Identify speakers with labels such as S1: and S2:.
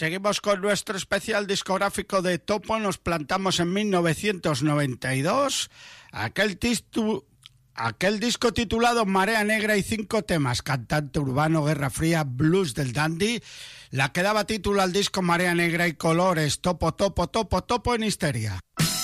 S1: Seguimos con nuestro especial discográfico de Topo. Nos plantamos en 1992. Aquel disco titulado Marea Negra y 5 temas, cantante urbano, Guerra Fría, blues del dandy, la que daba título al disco Marea Negra y colores, topo, topo, topo, topo en histeria.